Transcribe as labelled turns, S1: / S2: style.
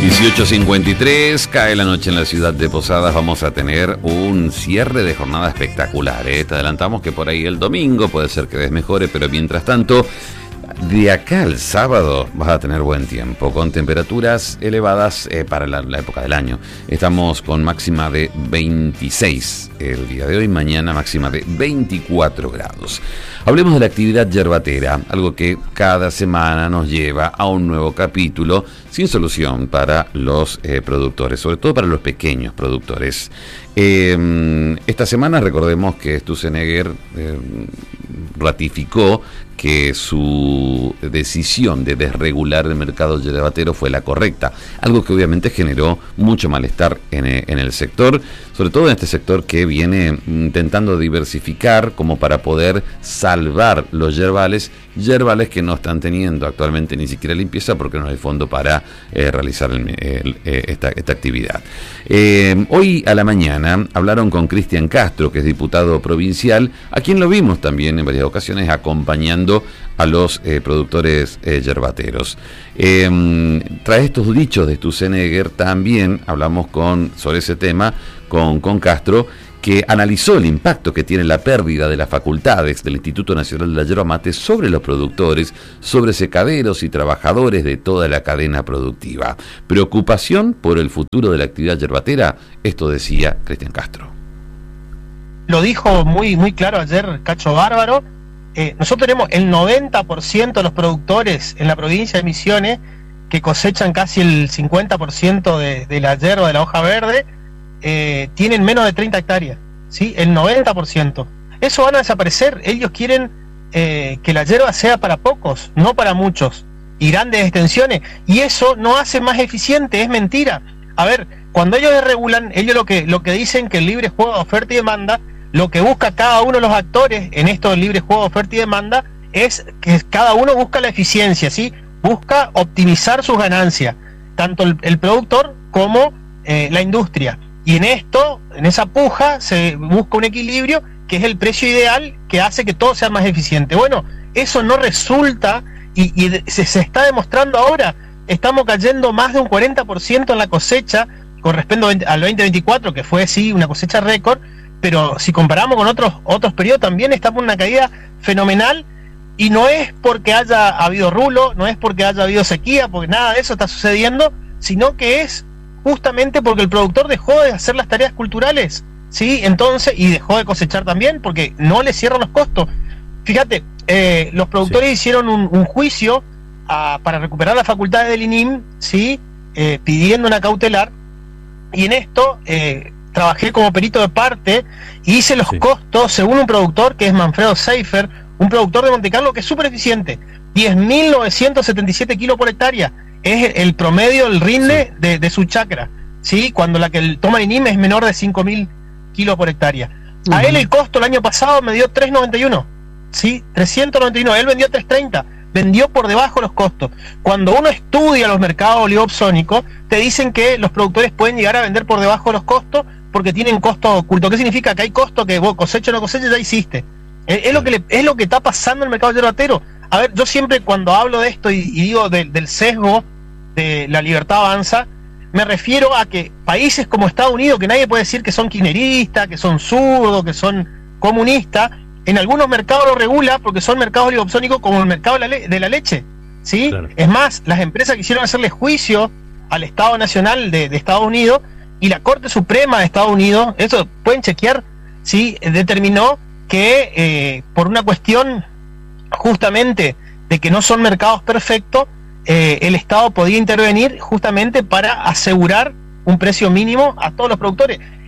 S1: 18:53, cae la noche en la ciudad de Posadas. Vamos a tener un cierre de jornada espectacular, ¿eh? Te adelantamos que por ahí el domingo puede ser que desmejore, pero mientras tanto, de acá al sábado vas a tener buen tiempo, con temperaturas elevadas para la época del año. Estamos con máxima de 26 el día de hoy, mañana máxima de 24 grados. Hablemos de la actividad yerbatera, algo que cada semana nos lleva a un nuevo capítulo sin solución para los productores, sobre todo para los pequeños productores. Esta semana recordemos que Sturzenegger ratificó que su decisión de desregular el mercado yerbatero fue la correcta, algo que obviamente generó mucho malestar en el sector, sobre todo en este sector que viene intentando diversificar como para poder salvar los yerbales que no están teniendo actualmente ni siquiera limpieza porque no hay fondo para realizar esta actividad. Hoy a la mañana hablaron con Cristian Castro, que es diputado provincial, a quien lo vimos también en varias ocasiones acompañando a los productores yerbateros. Tras estos dichos de Sturzenegger también hablamos sobre ese tema con Castro, que analizó el impacto que tiene la pérdida de las facultades del Instituto Nacional de la Yerba Mate sobre los productores, sobre secaderos y trabajadores de toda la cadena productiva. Preocupación por el futuro de la actividad yerbatera, esto decía Cristian Castro.
S2: Lo dijo muy claro ayer Cacho Bárbaro. Nosotros tenemos el 90% de los productores en la provincia de Misiones que cosechan casi el 50% de la yerba, de la hoja verde, tienen menos de 30 hectáreas, ¿sí? El 90%. Eso van a desaparecer. Ellos quieren que la yerba sea para pocos, no para muchos, y grandes extensiones, y eso no hace más eficiente, es mentira. A ver, cuando ellos desregulan, ellos lo que dicen que el libre juego de oferta y demanda, lo que busca cada uno de los actores en esto del libre juego de oferta y demanda es que cada uno busca la eficiencia, ¿sí? Busca optimizar sus ganancias, tanto el productor como la industria. Y en esa puja se busca un equilibrio que es el precio ideal que hace que todo sea más eficiente. Bueno, eso no resulta y se está demostrando ahora. Estamos cayendo más de un 40% en la cosecha con respecto al 2024, que fue sí una cosecha récord, pero si comparamos con otros periodos también estamos en una caída fenomenal, y no es porque haya habido rulo, no es porque haya habido sequía, porque nada de eso está sucediendo, sino que es justamente porque el productor dejó de hacer las tareas culturales, ¿sí? Entonces, y dejó de cosechar también porque no le cierran los costos. Fíjate, los productores hicieron un juicio para recuperar las facultades del INIM, ¿sí? Pidiendo una cautelar, y en esto trabajé como perito de parte y hice los costos según un productor que es Manfredo Seifer, un productor de Montecarlo que es súper eficiente, 10.977 kilos por hectárea. Es el promedio, el rinde de su chacra, ¿sí? Cuando la que toma el INIM es menor de 5.000 kilos por hectárea. A él el costo el año pasado me dio 391, ¿sí? 391, él vendió 330, vendió por debajo los costos. Cuando uno estudia los mercados oligopsónicos, te dicen que los productores pueden llegar a vender por debajo de los costos porque tienen costo oculto. ¿Qué significa? Que hay costo que vos cosecha o no cosecha ya hiciste. Es lo que está pasando en el mercado yerbatero. A ver, yo siempre cuando hablo de esto y digo del sesgo de la libertad avanza, me refiero a que países como Estados Unidos, que nadie puede decir que son kirchneristas, que son zurdos, que son comunistas, en algunos mercados lo regula porque son mercados oligopsónicos, como el mercado de la leche, ¿sí? Claro. Es más, las empresas quisieron hacerle juicio al Estado Nacional de Estados Unidos, y la Corte Suprema de Estados Unidos, eso pueden chequear, ¿sí? Determinó que por una cuestión justamente de que no son mercados perfectos, el Estado podía intervenir justamente para asegurar un precio mínimo a todos los productores.